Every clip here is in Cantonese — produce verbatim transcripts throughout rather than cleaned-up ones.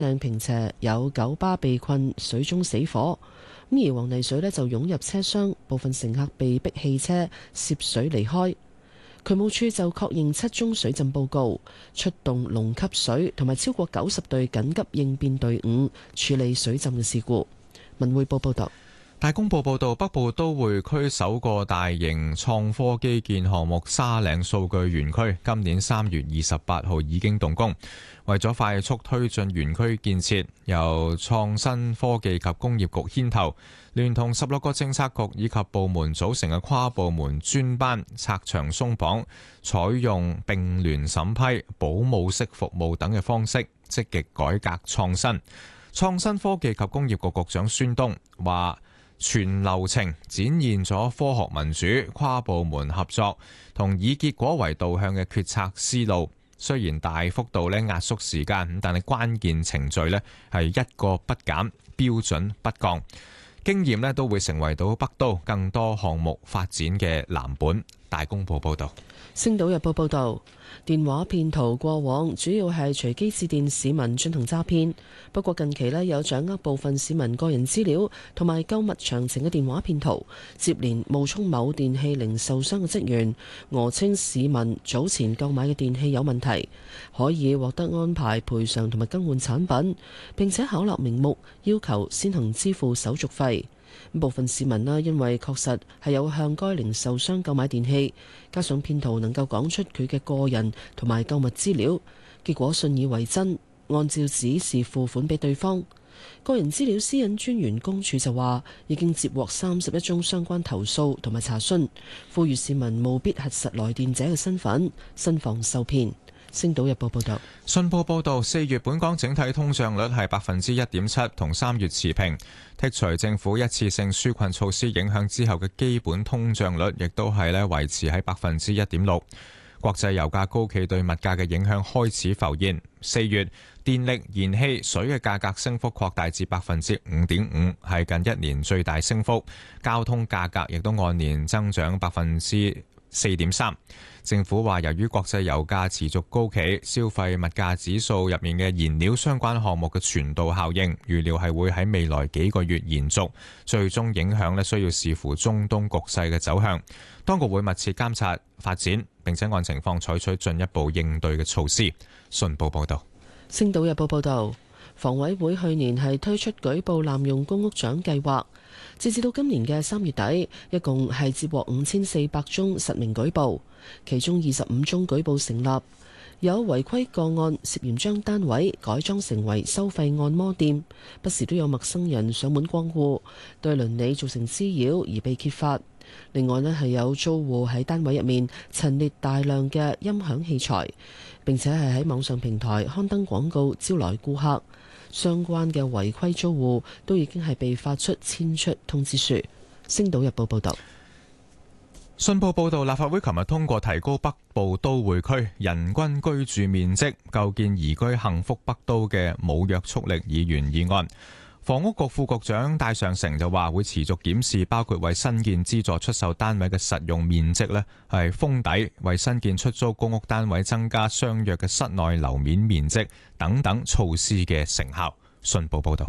嶺坪輋有九巴被困水中死火，咁而黃泥水呢就湧入車廂，部分乘客被逼汽車涉水離開。渠務處就確認七宗水浸報告，出動龍吸水同埋超過九十隊緊急應變隊伍處理水浸嘅事故。文匯報報道。 大公報報導，北部都會區首個大型創科基建項目沙嶺數據園區今年三月二十八號已經動工。為咗快速推進園區建設，由創新科技及工業局牽頭，聯同十六個政策局以及部門組成嘅跨部門專班，拆牆鬆綁，採用並聯審批、保姆式服務等嘅方式，積極改革創新。創新科技及工業局局長孫東話，全流程展現咗科學民主、跨部門合作同以結果為導向嘅決策思路。雖然大幅度咧壓縮時間，但係關鍵程序咧係一個不減，標準不降。經驗咧都會成為到北都更多項目發展嘅藍本。大公報報道。 星島日報報道，電話騙徒過往主要係隨機致電市民進行詐騙，不過近期咧有掌握部分市民個人資料同埋購物詳情嘅電話騙徒，接連冒充某電器零售商嘅職員，訛稱市民早前購買嘅電器有問題，可以獲得安排賠償同埋更換產品，並且巧立名目要求先行支付手續費。部分市民啦，因為確實係有向該零售商購買電器，加上騙徒能夠講出佢嘅個人同埋購物資料，結果信以為真，按照指示付款俾對方。個人資料私隱專員公署就話，已經接獲三十一宗相關投訴同埋查詢，呼籲市民務必核實來電者嘅身份，慎防受騙。星島日報報道。 信報報道，四月本港整體通脹率係百分之一點七，同三月持平。剔除政府一次性紓困措施影響之後嘅基本通脹率，亦都係咧維持喺百分之一點六。國際油價高企對物價嘅影響開始浮現。四月電力、燃氣、水嘅價格升幅擴大至百分之五點五，係近一年最大升幅。交通價格亦都按年增長百分之四點三。政府話，由於國際油價持續高企，消費物價指數入面嘅燃料相關項目嘅傳導效應，預料係會喺未來幾個月延續，最終影響咧需要視乎中東局勢嘅走向。當局會密切監察發展，並且按情況採取進一步應對嘅措施。信報報道。 星島日報報道，房委會去年係推出舉報濫用公屋獎計劃，截至到今年嘅三月底，一共係接獲五千四百宗實名舉報，其中二十五宗舉報成立，有違規個案涉嫌將單位改裝成為收費按摩店，不時都有陌生人上門光顧，對鄰里造成滋擾而被揭發。另外呢，係有租戶喺單位入面陳列大量嘅音響器材，並且係喺網上平台刊登廣告招來顧客。相關嘅違規租戶都已經係被發出遷出通知書。星島日報報道。 信報報道，立法會琴日通過提高北部都會區人均居住面積，構建宜居幸福北都嘅無約束力議員議案。房屋局副局長戴尚成就話，會持續檢視包括為新建資助出售單位嘅實用面積呢係封底，為新建出租公屋單位增加相約嘅室內樓面面積等等措施嘅成效。信報報道。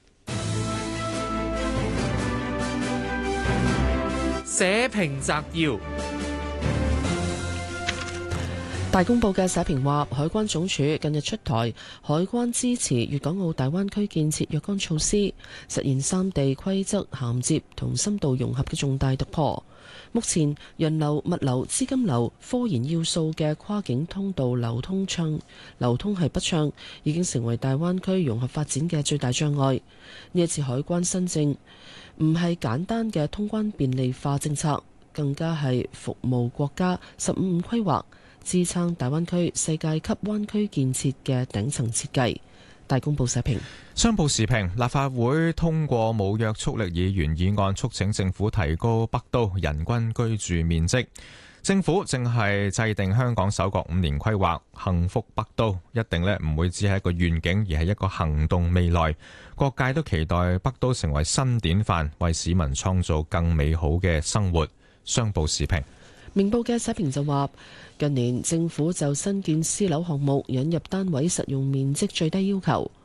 社評摘要。 大公報嘅社評話，海關總署近日出台海關支持粵港澳大灣區建設若干措施，實現三地規則銜接同深度融合嘅重大突破。目前人流、物流、資金流、科研要素嘅跨境通道流通暢流通係不暢，已經成為大灣區融合發展嘅最大障礙。呢一次海關新政唔係簡單嘅通關便利化政策，更加係服務國家十五五規劃，支撐大灣區世界級灣區建設嘅頂層設計。大公報社評。 商報時評，立法會通過無約束力議員議案，促請政府提高北都人均居住面積。政府正係制定香港首個五年規劃，幸福北都一定咧唔會只係一個願景，而係一個行動未來。各界都期待北都成為新典範，為市民創造更美好嘅生活。商報時評。 明報嘅社評就話，近年政府就新建私樓項目引入單位實用面積最低要求，